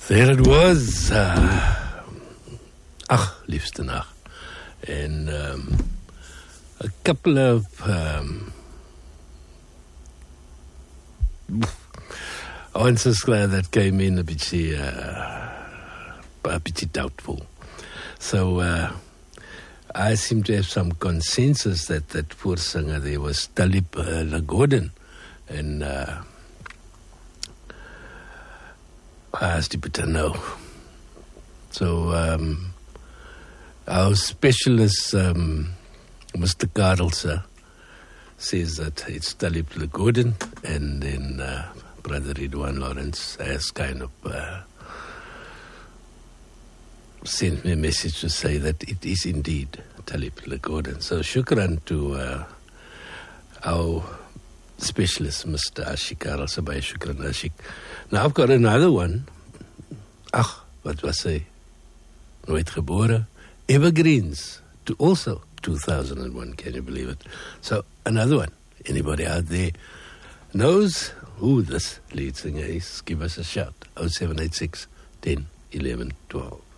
There it was. Liefste nacht. En a couple of answers that came in a bit doubtful. So I seem to have some consensus that voorsinger there was Talib Lagorden. And I asked him to know. So our specialist, Mr. Karelse, says that it's Talib Lagorden, and then Brother Ridwan Lawrence has kind of sent me a message to say that it is indeed Talib Lagorden. So shukran to our specialist, Mr. Ashik Karelse, by shukran Ashik. Now I've got another one. Wat was hy? Nooit gebore. Evergreens, to also 2001, can you believe it? So another one. Anybody out there knows who this lead singer is? Give us a shout. 0786 10 11 12.